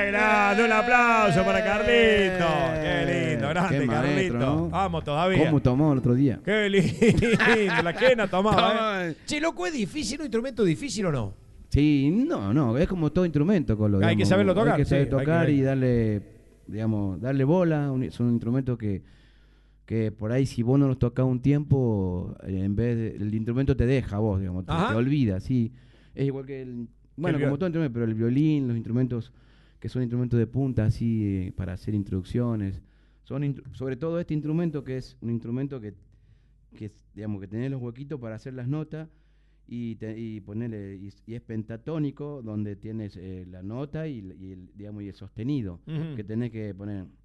¡Qué grande! Un aplauso para Carlito. ¡Qué lindo! Grande, Qué Carlito. maestro, ¿no? Vamos todavía. ¿Cómo tomó el otro día? ¡Qué lindo! La quena tomaba, ¿eh? Che, loco, ¿es difícil, un instrumento difícil o no? Sí, no, es como todo instrumento, Colo. Hay que saberlo tocar, Hay que saber sí, tocar hay que- y darle bola. Son instrumentos que por ahí si vos no los tocas un tiempo, el instrumento te deja a vos, digamos, te olvida, sí. Es igual que bueno, como todo instrumento, pero el violín, los instrumentos que son instrumentos de punta, así, para hacer introducciones. Sobre todo este instrumento que es un instrumento digamos, que tenés los huequitos para hacer las notas y ponerle, y es pentatónico, donde tienes la nota digamos, y el sostenido, que tenés que poner